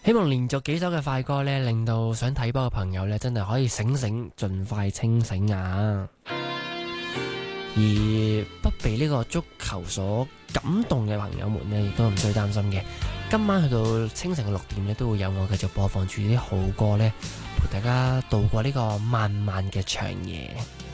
希望連續幾首嘅快歌呢，令到想睇波嘅朋友呢，真係可以醒醒，盡快清醒啊！而不被呢個足球所感動嘅朋友們呢，亦都唔需要擔心嘅。今晚去到清晨嘅6點呢，都會有我繼續播放住啲好歌呢，陪大家度過呢個漫漫嘅長夜。